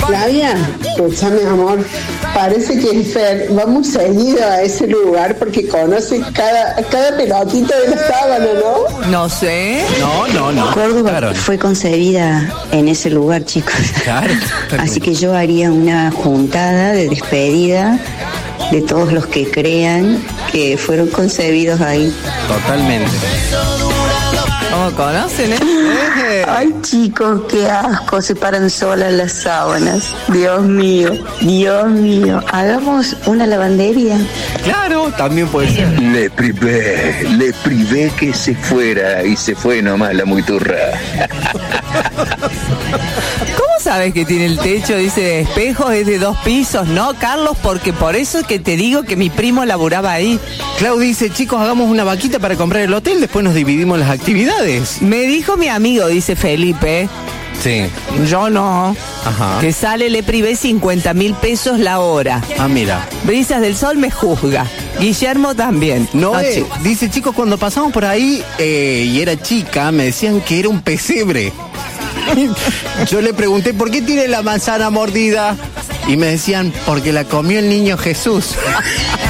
Flavia, escúchame, amor. Parece que Fer va muy seguido a ese lugar porque conoce cada pelotita de la sábana, ¿no? No sé. No. Córdoba Claro. fue concebida en ese lugar, chicos. Claro. Así que yo haría una juntada de despedida de todos los que crean que fueron concebidos ahí. Totalmente. ¿Cómo conocen, Ay, chicos, qué asco, se paran solas las sábanas. Dios mío. Hagamos una lavandería. Claro, también puede ser. Le privé que se fuera y se fue nomás la muiturra. ¿Cómo sabes que tiene el techo, dice, de espejos, es de 2 pisos? No, Carlos, porque por eso es que te digo que mi primo laburaba ahí. Clau dice, chicos, hagamos una vaquita para comprar el hotel, después nos dividimos las actividades. Me dijo mi amigo, dice Felipe, Sí. yo no, Ajá. que sale le privé 50.000 pesos la hora. Ah, mira. Brisas del Sol me juzga. Guillermo también. Noé dice, chicos, cuando pasamos por ahí y era chica, me decían que era un pesebre. Yo le pregunté, ¿por qué tiene la manzana mordida? Y me decían, porque la comió el niño Jesús.